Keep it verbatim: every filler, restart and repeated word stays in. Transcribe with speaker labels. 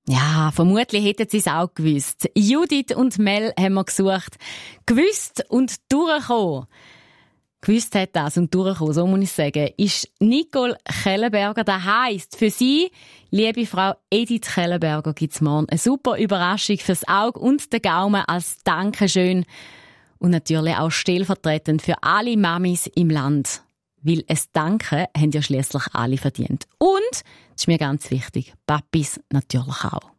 Speaker 1: Ja, vermutlich hätten sie es auch gewusst. Judith und Mel haben wir gesucht. Gewusst und durchgekommen. Gewusst hat das und durchgekommen, so muss ich sagen, ist Nicole Kellenberger. Das heisst, für sie, liebe Frau Edith Kellenberger, gibt's morgen eine super Überraschung fürs Auge und den Gaumen als Dankeschön. Und natürlich auch stellvertretend für alle Mamis im Land. Weil es Danke haben ja schliesslich alle verdient. Und, das ist mir ganz wichtig, Papis natürlich auch.